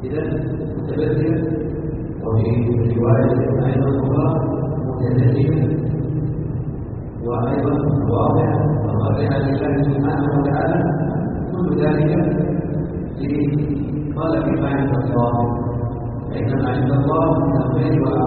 إذا متبذل، وفي رواية أيضا أخرى متنزل، وأيضا واضح وخاضعا لله سبحانه وتعالى. كل ذلك لطلب ما عند الله، فإن ما عند الله من الخير